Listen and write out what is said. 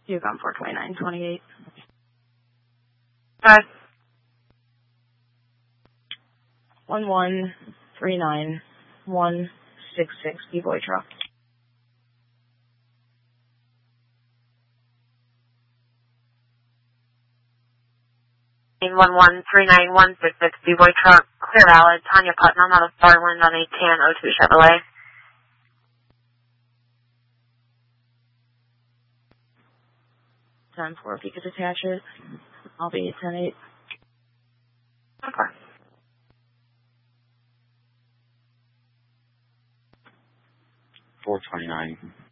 Yukon 42928. Hi. 1139166 B-Boy truck. 1139166 B-Boy truck, clear valid, Tanya Putnam out of Barland on a tan 02 Chevrolet. Time 4, if you could attach it. I'll be at 10-8. Okay. 429.